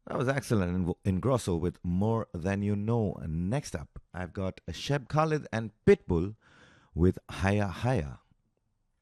That was excellent in Grosso with More Than You Know. And next up, I've got Sheb Khalid and Pitbull with Haya Haya.